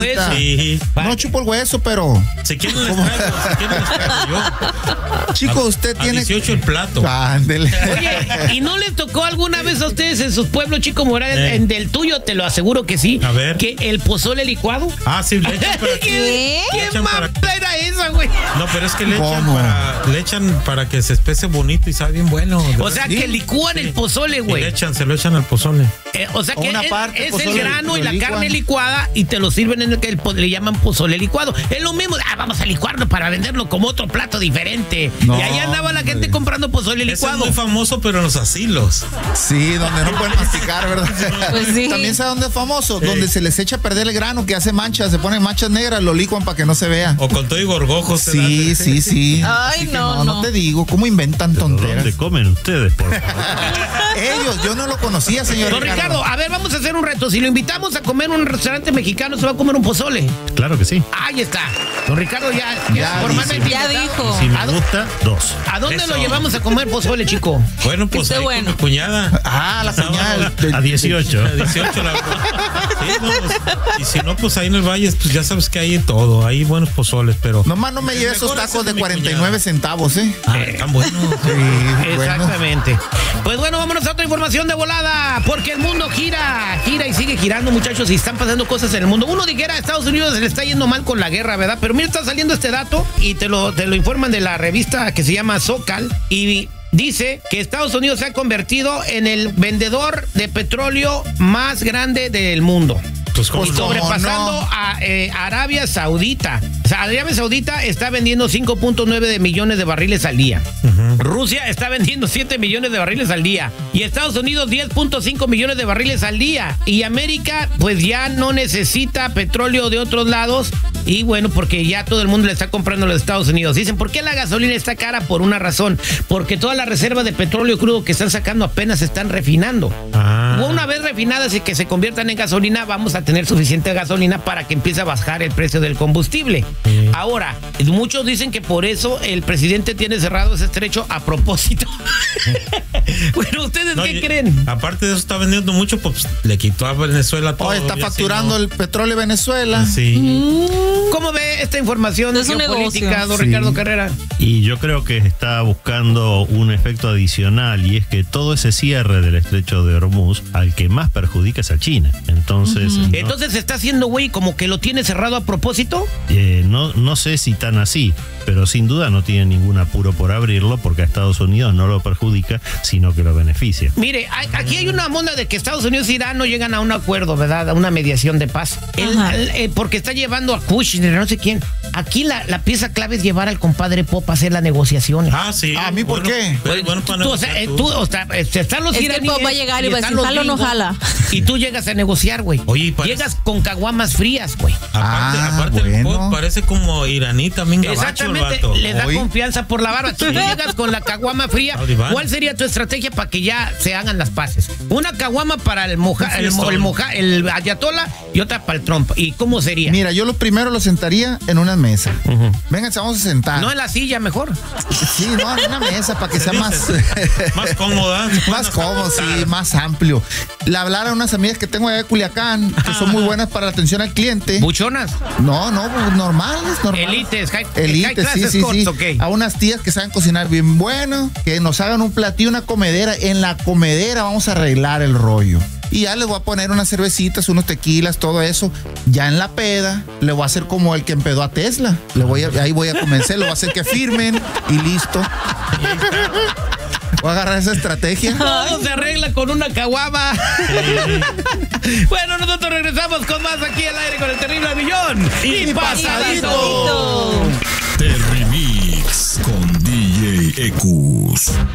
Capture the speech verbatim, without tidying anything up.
Eso. Sí. No chupo el hueso, pero... Si quieren les traigo, si quieren les traigo yo. Chico, usted A tiene... dieciocho el plato. Ándele. Oye, ¿y no les tocó alguna vez a ustedes en sus pueblos, Chico Morales, Eh. en del tuyo, te lo aseguro que sí, A ver. que el pozole licuado? Ah, sí, le echan para que... ¿Qué, Le ¿Qué echan para- mamada era esa, güey? No, pero es que le echan, ¿Cómo? para, le echan para que se espese bonito y sabe bien bueno. O sea, que licúan el pozole, Y güey. le echan, se lo echan al pozole. Eh, o sea O que una es, parte, es pozole, el grano y lo la licuan. carne licuada y te lo sirven en el que el po- le llaman pozole licuado. Es lo mismo, ah, vamos a licuarlo para venderlo como otro plato diferente. No, y ahí andaba la gente hombre. comprando pozole Ese es licuado. muy famoso, pero en los asilos. Sí, donde no pueden masticar, ¿verdad? Pues sí. También sabe dónde es famoso, donde se les echa a perder el grano, que hace manchas, se ponen manchas negras, lo licuan para que no se vea. O con todo y gorgojos. se Sí, dan. sí, sí. Ay, Así que no, no, no no. te digo, ¿cómo inventan tonteras? ¿Dónde comen ustedes, por favor? Ellos, yo no lo conocía, señor Don Ricardo, a ver, vamos a hacer un reto. Si lo invitamos a comer en un restaurante mexicano, se va a comer un pozole. Claro que sí. Ahí está. Don Ricardo ya, ya, Ya formalmente Ya invitado. dijo. Si ¿A me dó- gusta, dos. ¿A dónde Eso. lo llevamos a comer pozole, chico? Bueno, pues esté ahí bueno. con mi cuñada. Ah, la Sábado señal. a- A dieciocho. A dieciocho la... Sí, no, pues, y si no, pues ahí en el valle, pues ya sabes que hay de todo. Hay buenos pozoles, pero... Nomás no me lleve esos Mejor tacos ese de mi cuarenta y cuñada. nueve centavos, ¿eh? Ah, están buenos. Sí, bueno. Exactamente. Pues bueno, vámonos a otra información de volada, porque el mundo gira, gira y sigue girando, muchachos, y están pasando cosas en el mundo. Uno dijera, a Estados Unidos se le está yendo mal con la guerra, ¿verdad? Pero mira, está saliendo este dato y te lo, te lo informan de la revista que se llama Zocal y dice que Estados Unidos se ha convertido en el vendedor de petróleo más grande del mundo. Pues, ¿cómo Pues, no? Sobrepasando no? a eh, Arabia Saudita. O sea, Arabia Saudita está vendiendo cinco punto nueve de millones de barriles al día. Rusia está vendiendo siete millones de barriles al día. Y Estados Unidos diez punto cinco millones de barriles al día. Y América pues ya no necesita petróleo de otros lados. Y bueno, porque ya todo el mundo le está comprando a los Estados Unidos. Dicen, ¿por qué la gasolina está cara? Por una razón. Porque todas las reservas de petróleo crudo que están sacando apenas se están refinando. Ah. Una vez refinadas y que se conviertan en gasolina, vamos a tener suficiente gasolina para que empiece a bajar el precio del combustible. Sí. Ahora, muchos dicen que por eso el presidente tiene cerrado ese estrecho a propósito. Bueno, ¿ustedes No, qué y- creen? Aparte de eso, está vendiendo mucho, pues le quitó a Venezuela todo. Oh, está y así, facturando ¿no? el petróleo de Venezuela. Sí. ¿Cómo ve esta información Es un geopolítica, negocio. don Sí. Ricardo Carrera? Y yo creo que está buscando un efecto adicional y es que todo ese cierre del estrecho de Hormuz al que más perjudica es a China. Entonces, no, Entonces se está haciendo, güey, como que lo tiene cerrado a propósito. eh, no, no sé si tan así, pero sin duda no tiene ningún apuro por abrirlo porque a Estados Unidos no lo perjudica, sino que lo beneficia. Mire, hay- aquí hay una monda de que Estados Unidos y Irán no llegan a un acuerdo, ¿verdad? A una mediación de paz. El- Ajá. el- eh, porque está llevando a Kushner, no sé quién. Aquí la, la pieza clave es llevar al compadre Pop a hacer las negociaciones. Ah, sí. ¿A mí por Bueno, qué? pero bueno, para Tú, o sea, negociar eh, tú. tú, o sea, eh, están los Es que el iraníes Pop va a llegar y va a están decir, los ¿jala o no gringos, jala? Y tú llegas a negociar, güey. Oye, y parece- Llegas con caguamas frías, güey. Aparte, Ah, aparte el bueno. Pop parece como iraní también gabacho el Exactamente, vato. le da Hoy. confianza por la barba. Si llegas con la caguama fría, Oliván. ¿cuál sería tu estrategia para que ya se hagan las paces? Una caguama para el moja, Un el, mo- fiestón. el moja, el ayatola y otra para el Trump. ¿Y cómo sería? Mira, yo lo primero lo sentaría en una mesa. Vénganse, vamos a sentar. No en la silla, mejor. Sí, no, en una mesa para que Se sea más... dice. Más cómoda. se pueden Más hasta cómodo, acostar. sí, más amplio. Le hablar a unas amigas que tengo allá de Culiacán, que son muy buenas para la atención al cliente. Buchonas. No, no, pues, normales, normales. Elites, high, high Elites, sí, class sí, escorts, sí. ok. A unas tías que saben cocinar bien bueno, que nos hagan un platillo, una comedera. En la comedera vamos a arreglar el rollo. Y ya les voy a poner unas cervecitas, unos tequilas, todo eso. Ya en la peda, le voy a hacer como el que empedó a Tesla. Le voy a, ahí voy a convencer, lo voy a hacer que firmen y listo. Voy a agarrar esa estrategia. Todo se arregla con una caguama. Bueno, nosotros regresamos con más aquí al aire con el terrible al millón. Y, pasadito. Pasadito. Terry Mix con D J Ecus.